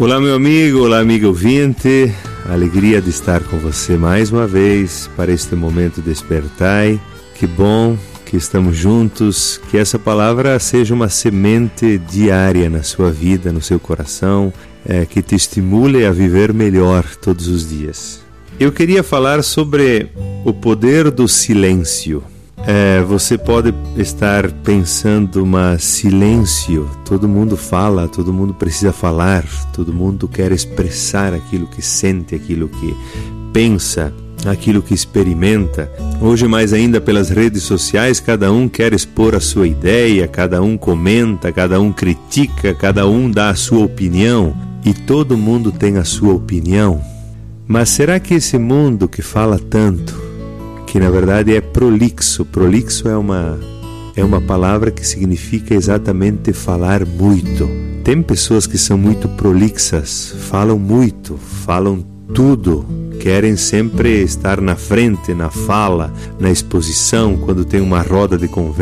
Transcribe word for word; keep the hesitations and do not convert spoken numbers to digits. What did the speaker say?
Olá, meu amigo, olá, amigo ouvinte. Alegria de estar com você mais uma vez para este momento Despertai. Que bom que estamos juntos, que essa palavra seja uma semente diária na sua vida, no seu coração, é, que te estimule a viver melhor todos os dias. Eu queria falar sobre o poder do silêncio. É, você pode estar pensando, mas silêncio, todo mundo fala, todo mundo precisa falar, todo mundo quer expressar aquilo que sente, aquilo que pensa, aquilo que experimenta. Hoje, mais ainda pelas redes sociais, cada um quer expor a sua ideia, cada um comenta, cada um critica, cada um dá a sua opinião e todo mundo tem a sua opinião. Mas será que esse mundo que fala tanto, que na verdade é prolixo, prolixo é uma, é uma palavra que significa exatamente falar muito. Tem pessoas que são muito prolixas, falam muito, falam tudo, querem sempre estar na frente, na fala, na exposição, quando tem uma roda de conversa.